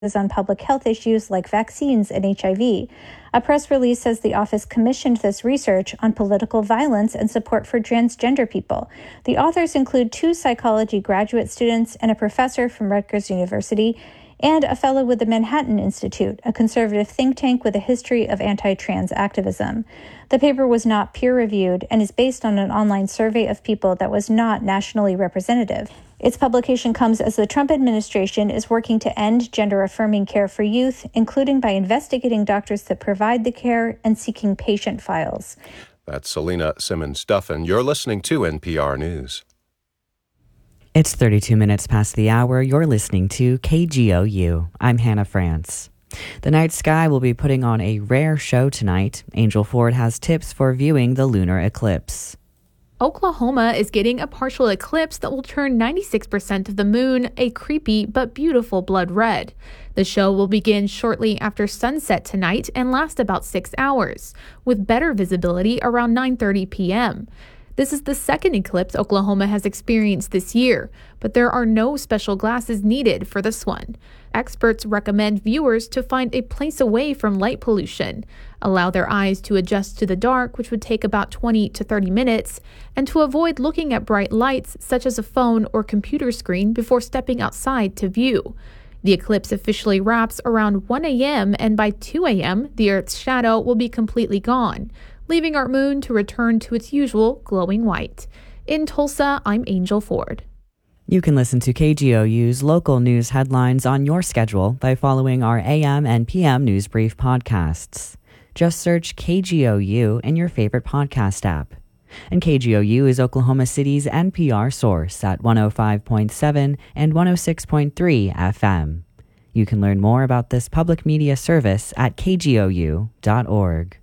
on public health issues like vaccines and HIV. A press release says the office commissioned this research on political violence and support for transgender people. The authors include 2 psychology graduate students and a professor from Rutgers University, and a fellow with the Manhattan Institute, a conservative think tank with a history of anti-trans activism. The paper was not peer-reviewed and is based on an online survey of people that was not nationally representative. Its publication comes as the Trump administration is working to end gender-affirming care for youth, including by investigating doctors that provide the care and seeking patient files. That's Selena Simmons-Duffin. You're listening to NPR News. It's 32 minutes past the hour. You're listening to KGOU. I'm Hannah France. The night sky will be putting on a rare show tonight. Angel Ford has tips for viewing the lunar eclipse. Oklahoma is getting a partial eclipse that will turn 96% of the moon a creepy but beautiful blood red. The show will begin shortly after sunset tonight and last about 6 hours, with better visibility around 9:30 p.m. This is the second eclipse Oklahoma has experienced this year, but there are no special glasses needed for this one. Experts recommend viewers to find a place away from light pollution, allow their eyes to adjust to the dark, which would take about 20 to 30 minutes, and to avoid looking at bright lights such as a phone or computer screen before stepping outside to view. The eclipse officially wraps around 1 a.m., and by 2 a.m., the Earth's shadow will be completely gone, leaving our moon to return to its usual glowing white. In Tulsa, I'm Angel Ford. You can listen to KGOU's local news headlines on your schedule by following our AM and PM News Brief podcasts. Just search KGOU in your favorite podcast app. And KGOU is Oklahoma City's NPR source at 105.7 and 106.3 FM. You can learn more about this public media service at kgou.org.